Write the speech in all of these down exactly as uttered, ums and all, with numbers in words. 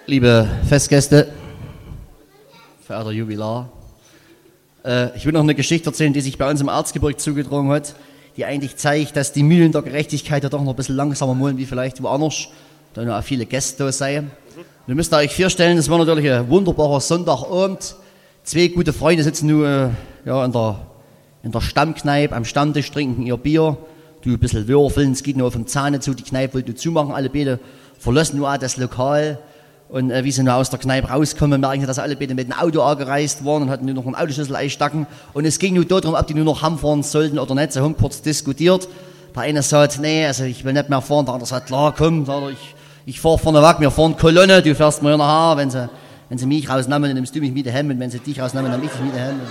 Liebe Festgäste, verehrter Jubilar, äh, ich will noch eine Geschichte erzählen, die sich bei uns im Erzgebirge zugedrungen hat, die eigentlich zeigt, dass die Mühlen der Gerechtigkeit ja doch noch ein bisschen langsamer malen wie vielleicht woanders, da noch viele Gäste da seien. Und ihr müsst euch vorstellen, das war natürlich ein wunderbarer Sonntagabend. Zwei gute Freunde sitzen nur äh, ja, in, der, in der Stammkneipe am Stammtisch, trinken ihr Bier, du ein bisschen würfeln, es geht nur auf dem Zahne zu, die Kneipe wollte zumachen, alle beide verlassen nur das Lokal. Und äh, wie sie nur aus der Kneipe rauskommen, merken sie, dass alle beide mit dem Auto angereist waren und hatten nur noch einen Autoschlüssel einstecken. Und es ging nur darum, ob die nur noch heimfahren sollten oder nicht. Sie haben kurz diskutiert. Der eine sagt, nee, also ich will nicht mehr fahren. Der andere sagt, klar, komm, sagt er, ich, ich fahre vorne weg, wir fahren Kolonne, du fährst mir nachher. Wenn sie, wenn sie mich rausnehmen, dann nimmst du mich mit daheim. Und wenn sie dich rausnehmen, dann nehme ich dich mit daheim.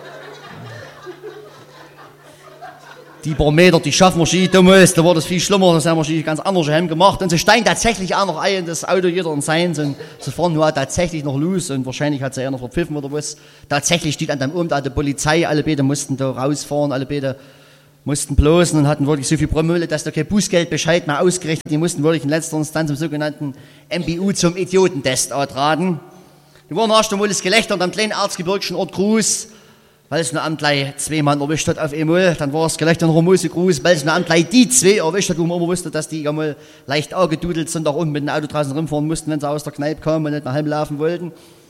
Die paar Meter, die schaffen wir schon damals, da war das viel schlimmer, das haben wir schon ganz anders heim gemacht. Und sie steigen tatsächlich auch noch ein in das Auto, jeder in seins, und sie fahren nur tatsächlich noch los und wahrscheinlich hat sie eher noch verpfiffen oder was. Tatsächlich steht an dem Umd die Polizei, alle beide mussten da rausfahren, alle beide mussten bloßen und hatten wirklich so viel Promille, dass da kein Bußgeldbescheid mehr ausgerichtet. Die mussten wirklich in letzter Instanz zum sogenannten M B U zum Idiotentest antraten. Die waren erst einmal das Gelächter am kleinen erzgebirgischen Ort Gruß, weil es nur am gleich zwei Mann erwischt hat auf einmal, dann war es gleich dann Romose Gruß, weil es nur am gleich die zwei erwischt hat, wo man immer wusste, dass die einmal leicht angedudelt sind, auch unten mit dem Auto draußen rumfahren mussten, wenn sie aus der Kneipe kamen und nicht mehr heimlaufen wollten.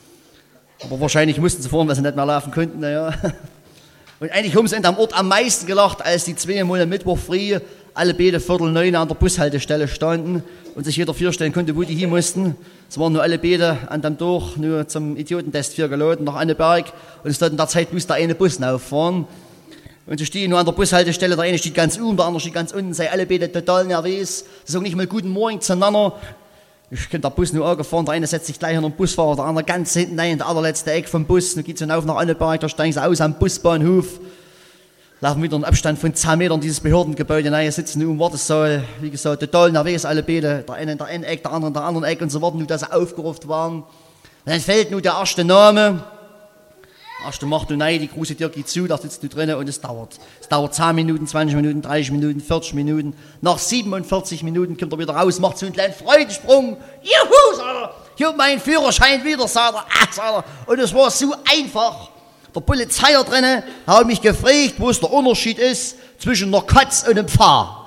Aber wahrscheinlich mussten sie fahren, weil sie nicht mehr laufen konnten, naja. Und eigentlich haben sie in dem Ort am meisten gelacht, als die zwei Mal am Mittwoch früh alle beide Viertel neun an der Bushaltestelle standen und sich jeder vorstellen konnte, wo die hin mussten. Es waren nur alle beide an dem Tag nur zum Idiotentest für geladen nach Anneberg und es dort in der Zeit muss der eine Bus auffahren. Und sie stehen nur an der Bushaltestelle, der eine steht ganz oben, der andere steht ganz unten, sei alle beide total nervös. Sie sagen nicht mal guten Morgen zueinander. Ich könnte der Bus nur angefahren, der eine setzt sich gleich an den Busfahrer, der andere ganz hinten rein, der allerletzte Eck vom Bus. Dann geht es auf nach Anneberg, da steigen sie aus am Busbahnhof. Laufen wieder einen Abstand von zehn Metern dieses Behördengebäude rein, sitzen nur im Wartesaal, wie gesagt, total nervös, alle beide, der eine in der einen Eck, der andere in der anderen Eck, und sie warten nur, dass sie aufgerufen waren. Und dann fällt nur der erste Name, der erste macht nur nein, die große Tür geht zu, da sitzt du drinnen und es dauert. Es dauert zehn Minuten, zwanzig Minuten, dreißig Minuten, vierzig Minuten, nach siebenundvierzig Minuten kommt er wieder raus, macht so einen kleinen Freudensprung, juhu, sagt er, ich hab meinen Führerschein wieder, sagt er, ah, sagt er, und es war so einfach. Der Polizeier drinnen hat mich gefragt, wo es der Unterschied ist zwischen einer Katz und einem Pfau.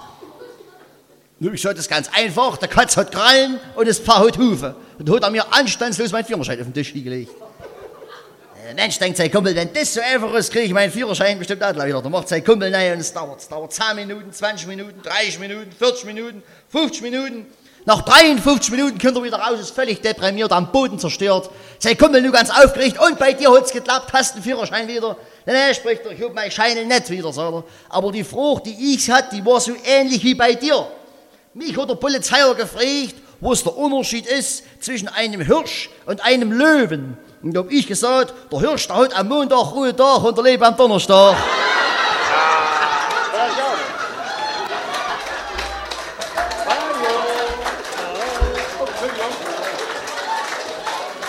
Nun, ich sage das ganz einfach, der Katz hat Krallen und das Pfau hat Hufe. Und da hat er mir anstandslos meinen Führerschein auf den Tisch gelegt. Der Mensch denkt, sein Kumpel, wenn das so einfach ist, kriege ich meinen Führerschein bestimmt auch gleich wieder. Da macht sein Kumpel nein und es dauert. Es dauert zehn Minuten, zwanzig Minuten, dreißig Minuten, vierzig Minuten, fünfzig Minuten. Nach dreiundfünfzig Minuten kommt er wieder raus, ist völlig deprimiert, am Boden zerstört. Sein Kumpel nur ganz aufgeregt. Und bei dir hat's geklappt, hast den Führerschein wieder? Nein, spricht er, ich hab meinen Schein nicht wieder, sagt er. Aber die Frage, die ich hatte, die war so ähnlich wie bei dir. Mich hat der Polizeier gefragt, wo es der Unterschied ist zwischen einem Hirsch und einem Löwen. Und da hab ich gesagt, der Hirsch, der hat am Montag Ruhetag und der Löwe am Donnerstag.